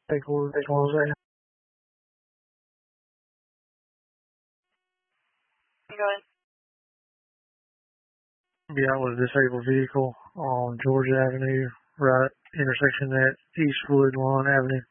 Take what was that? Go ahead. Yeah, it was a disabled vehicle on Georgia Avenue, right intersection at Eastwood Lawn Avenue.